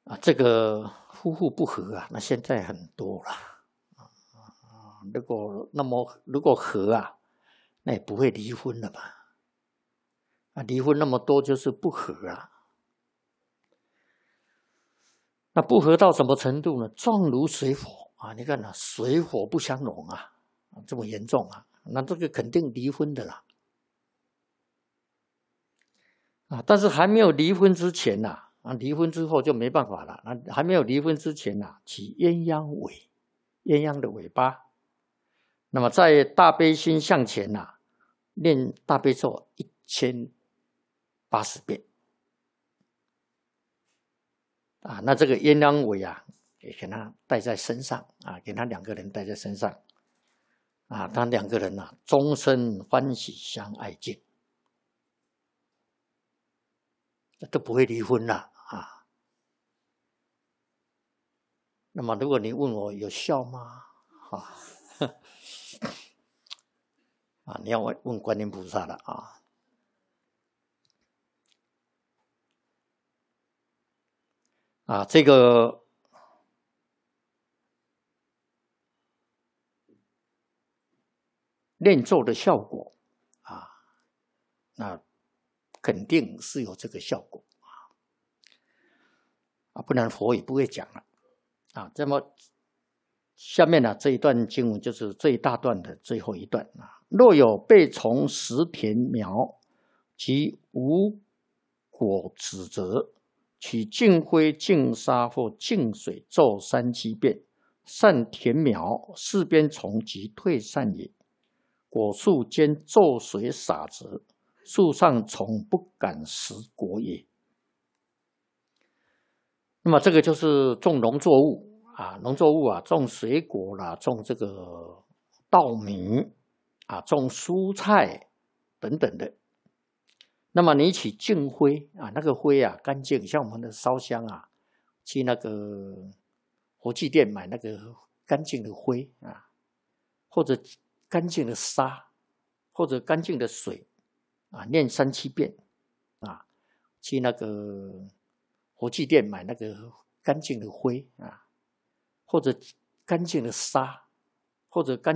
这个夫妇不和啊，那现在很多了。如果和啊，那也不会离婚了吧？离婚那么多就是不和啊。那不和到什么程度呢？状如水火啊！你看水火不相容啊，这么严重啊，那这个肯定离婚的啦。但是还没有离婚之前离婚之后就没办法了。还没有离婚之前起鸳鸯尾，鸳鸯的尾巴。那么在大悲心向前念大悲咒1080遍那这个鸳鸯尾也给他带在身上给他2个人带在身上他2个人终身欢喜相爱尽，都不会离婚了那么如果你问我有效吗？你要问观音菩萨了这个念咒的效果那肯定是有这个效果不然佛也不会讲了这么下面这一段经文就是这一大段的最后一段若有被虫食田苗及无果子者，取净灰净沙或净水咒37遍，散田苗，四边虫即退散也。果树间咒水洒则，树上虫不敢食果也。那么这个就是种农作物农作物种水果啦，种这个稻米种蔬菜等等的。那么你取净灰那个灰干净，像我们的烧香去那个火祭店买那个干净的灰或者干净的沙，或者干净的水念37遍去那个火祭店买那个干净的灰或者干净的沙，或者干